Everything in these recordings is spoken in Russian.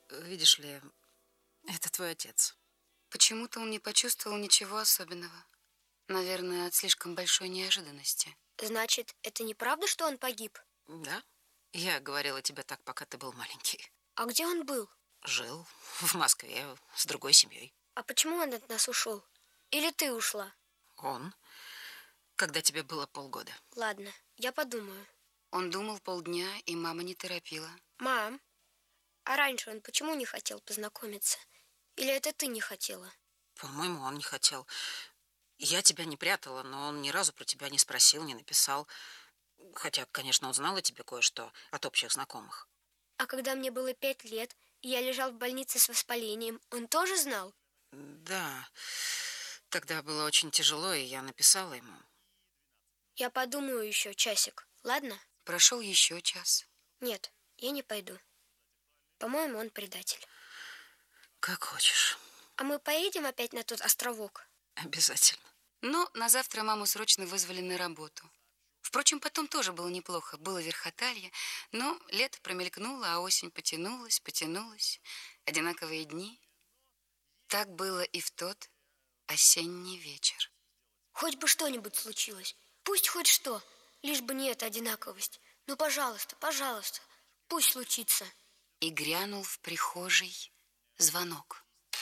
Видишь ли, это твой отец. Почему-то он не почувствовал ничего особенного. Наверное, от слишком большой неожиданности. Значит, это неправда, что он погиб? Да? Я говорила тебе так, пока ты был маленький. А где он был? Жил в Москве с другой семьей. А почему он от нас ушел? Или ты ушла? Он? Когда тебе было полгода. Ладно, я подумаю. Он думал полдня, и мама не торопила. Мам, а раньше он почему не хотел познакомиться? Или это ты не хотела? По-моему, он не хотел. Я тебя не прятала, но он ни разу про тебя не спросил, не написал. Хотя, конечно, он знал о тебе кое-что от общих знакомых. А когда мне было 5 лет, и я лежал в больнице с воспалением, он тоже знал? Да, тогда было очень тяжело, и я написала ему. Я подумаю еще часик, ладно? Прошел еще час. Нет, я не пойду. По-моему, он предатель. Как хочешь. А мы поедем опять на тот островок? Обязательно. Но на завтра маму срочно вызвали на работу. Впрочем, потом тоже было неплохо. Было верхоталье, но лето промелькнуло, а осень потянулась. Одинаковые дни. Так было и в тот осенний вечер. Хоть бы что-нибудь случилось. Пусть хоть что, лишь бы не эта одинаковость. Ну, пожалуйста, пожалуйста, пусть случится. И грянул в прихожей звонок.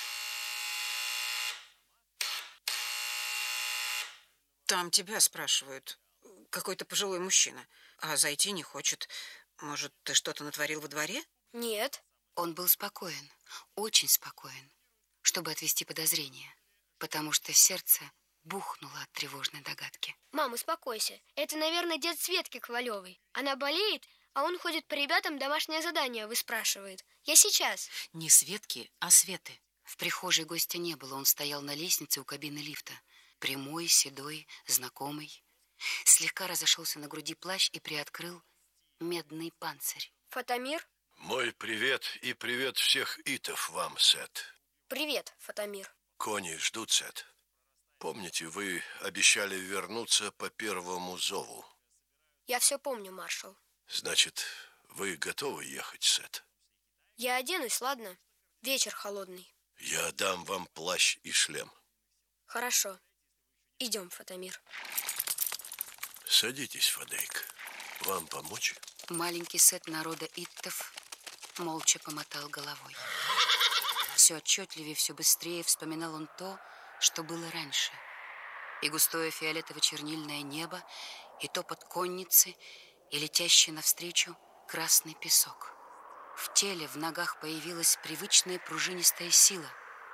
Там тебя спрашивают. Какой-то пожилой мужчина. А зайти не хочет. Может, ты что-то натворил во дворе? Нет. Он был спокоен, очень спокоен, чтобы отвести подозрения, потому что сердце бухнуло от тревожной догадки. Мам, успокойся. Это, наверное, дед Светки Ковалевой. Она болеет, а он ходит по ребятам домашнее задание выспрашивает. Я сейчас. Не Светки, а Светы. В прихожей гостя не было, он стоял на лестнице у кабины лифта. Прямой, седой, знакомый. Слегка разошелся на груди плащ и приоткрыл медный панцирь. Фотомир? Мой привет и привет всех итов вам, Сет. Привет, Фотомир. Кони ждут, Сет. Помните, вы обещали вернуться по первому зову? Я все помню, маршал. Значит, вы готовы ехать, Сет? Я оденусь, ладно? Вечер холодный. Я дам вам плащ и шлем. Хорошо. Идем, Фотомир. Садитесь, Фадейк. Вам помочь? Маленький Сет народа иттов молча помотал головой. Все отчетливее, все быстрее вспоминал он то, что было раньше. И густое фиолетово-чернильное небо, и топот конницы, и летящий навстречу красный песок. В теле, в ногах появилась привычная пружинистая сила.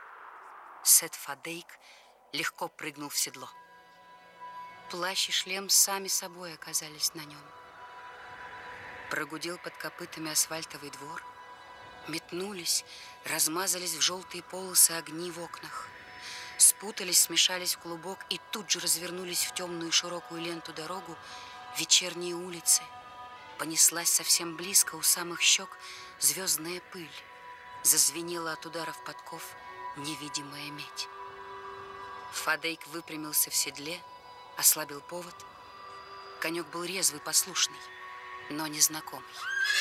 Сет Фадейк легко прыгнул в седло. Плащ и шлем сами собой оказались на нем. Прогудел под копытами асфальтовый двор. Метнулись, размазались в желтые полосы огни в окнах. Спутались, смешались в клубок и тут же развернулись в темную широкую ленту дорогу вечерние улицы. Понеслась совсем близко у самых щек звездная пыль. Зазвенела от ударов подков невидимая медь. Фадейк выпрямился в седле, ослабил повод. Конек был резвый, послушный, но незнакомый.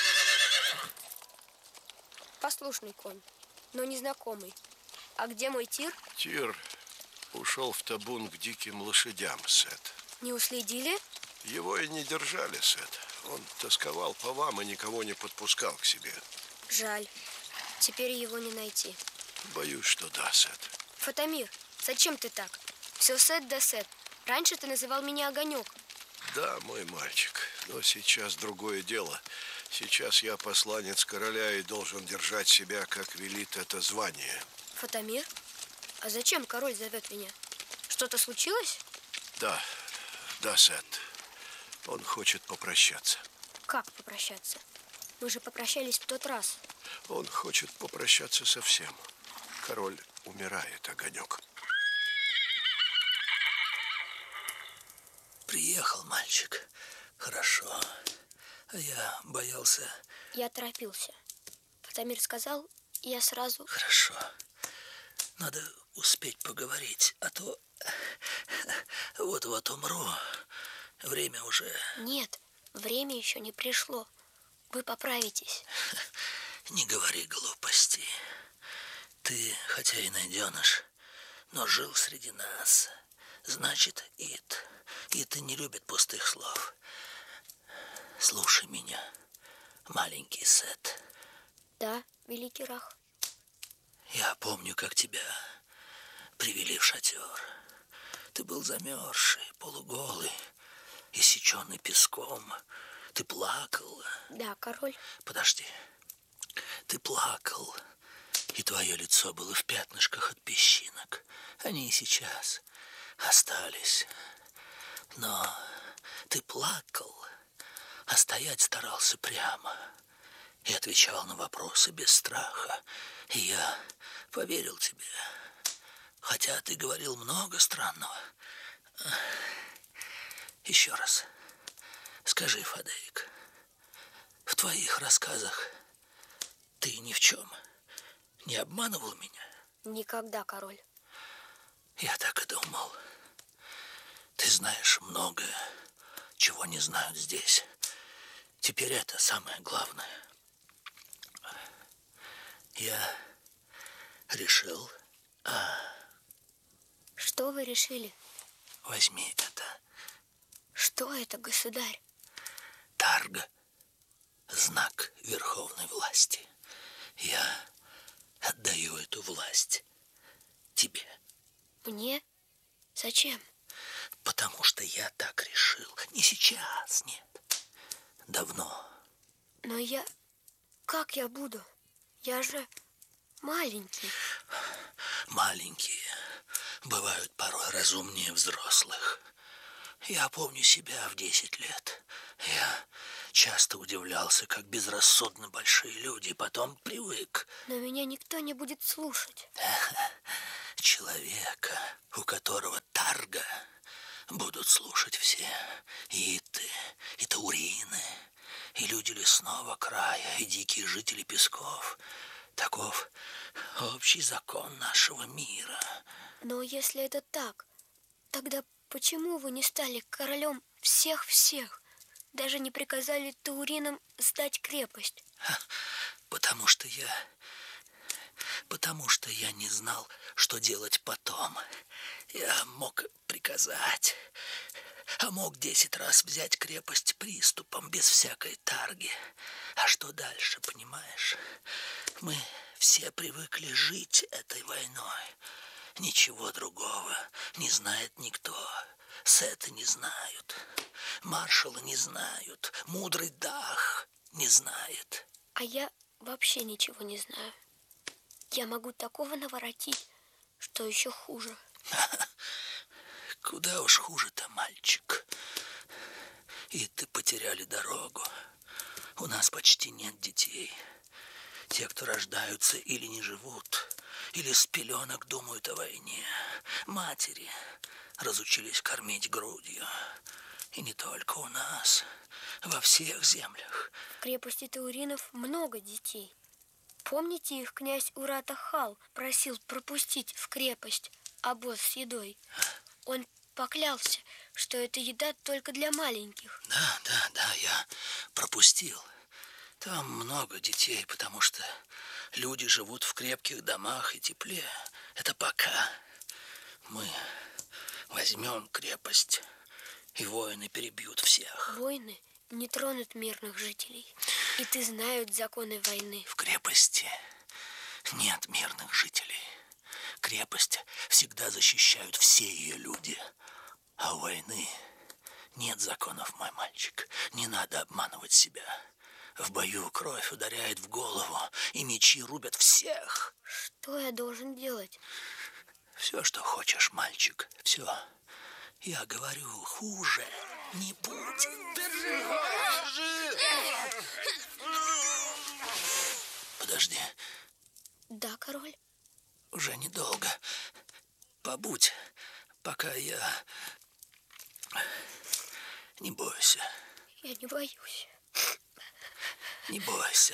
Послушный конь, но незнакомый. А где мой Тир? Тир ушел в табун к диким лошадям, Сет. Не уследили? Его и не держали, Сет. Он тосковал по вам и никого не подпускал к себе. Жаль. Теперь его не найти. Боюсь, что да, Сет. Фотомир, зачем ты так? Все Сет да Сет. Раньше ты называл меня Огонек. Да, мой мальчик, но сейчас другое дело. Сейчас я посланец короля и должен держать себя, как велит это звание. Фотомир? А зачем король зовет меня? Что-то случилось? Да, Сет. Он хочет попрощаться. Как попрощаться? Мы же попрощались в тот раз. Он хочет попрощаться со всем. Король умирает, Огонек. Приехал мальчик. Хорошо. А я боялся. Я торопился. Фотомир сказал, и я сразу... Хорошо. Надо успеть поговорить, а то вот-вот умру. Время уже... Нет, время еще не пришло. Вы поправитесь. Не говори глупостей. Ты, хотя и найденыш, но жил среди нас. Значит, Ит не любит пустых слов. Слушай меня, маленький Сет. Да, великий Рах. Я помню, как тебя привели в шатер. Ты был замерзший, полуголый, иссеченный песком. Ты плакал. Да, король. Подожди. Ты плакал, и твое лицо было в пятнышках от песчинок. Они и сейчас остались. Но ты плакал, а стоять старался прямо и отвечал на вопросы без страха. И я поверил тебе, хотя ты говорил много странного. Еще раз скажи, Фадеик, в твоих рассказах ты ни в чем не обманывал меня? Никогда, король. Я так и думал. Ты знаешь многое, чего не знают здесь. Теперь это самое главное. Я решил... Что вы решили? Возьми это. Что это, государь? Тарга. Знак верховной власти. Я отдаю эту власть тебе. Мне? Зачем? Потому что я так решил. Не сейчас, нет. Давно. Но я... Как я буду? Я же маленький. Маленькие бывают порой разумнее взрослых. Я помню себя в 10 лет. Я часто удивлялся, как безрассудно большие люди, потом привык. Но меня никто не будет слушать. Человека, у которого тарга, будут слушать все. Иты, и таурины, и люди лесного края, и дикие жители песков. Таков общий закон нашего мира. Но если это так, тогда почему вы не стали королем всех-всех? Даже не приказали тауринам сдать крепость? Потому что я не знал, что делать потом. Я мог приказать, а мог 10 раз взять крепость приступом, без всякой тарги. А что дальше, понимаешь? Мы все привыкли жить этой войной. Ничего другого не знает никто. Сеты не знают, маршалы не знают, мудрый Дах не знает. А я вообще ничего не знаю. Я могу такого наворотить, что еще хуже. Куда уж хуже-то, мальчик. И ты потеряли дорогу. У нас почти нет детей. Те, кто рождаются, или не живут, или с пеленок думают о войне. Матери разучились кормить грудью. И не только у нас, во всех землях. В крепости тауринов много детей. Помните, их князь Урата-Хал просил пропустить в крепость обоз с едой? Он поклялся, что эта еда только для маленьких. Да, я пропустил. Там много детей, потому что люди живут в крепких домах и тепле. Это пока мы возьмем крепость, и воины перебьют всех. Воины не тронут мирных жителей. И ты знают законы войны. В крепости нет мирных жителей. Крепость всегда защищают все ее люди. А у войны нет законов, мой мальчик. Не надо обманывать себя. В бою кровь ударяет в голову, и мечи рубят всех. Что я должен делать? Все, что хочешь, мальчик, все. Я говорю, хуже не будет. Держи! Подожди. Да, король? Уже недолго. Побудь, пока я... Не бойся. Я не боюсь. Не бойся.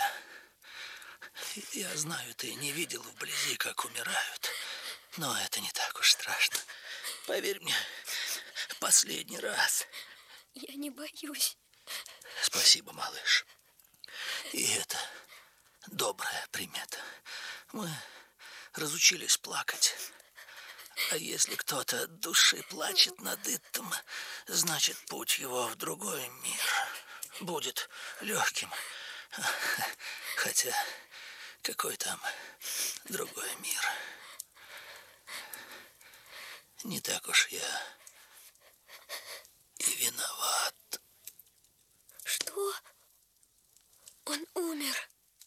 Я знаю, ты не видел вблизи, как умирают. Но это не так уж страшно. Поверь мне, последний раз. Я не боюсь. Спасибо, малыш. И это добрая примета. Мы разучились плакать. А если кто-то от души плачет над Иттом, значит, путь его в другой мир будет легким. Хотя, какой там другой мир? Не так уж я и виноват. Что? Он умер.